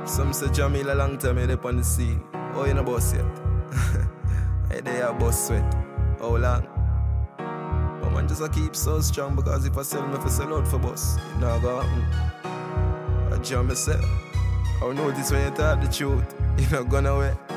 Some say Jamila long time you up on the scene. Oh, you no boss yet. Hey, they are boss sweat. How long? But man just a keep so strong because if I sell me, if I sell out for boss, it not go happen. I jam myself. I know this when you talk the truth. You not gonna wait.